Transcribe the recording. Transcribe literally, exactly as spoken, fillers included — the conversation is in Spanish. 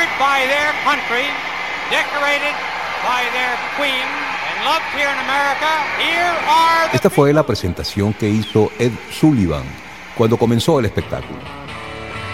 honored by their country, decorated by their queen, and loved here in America. Here are the Esta fue la presentación que hizo Ed Sullivan cuando comenzó el espectáculo.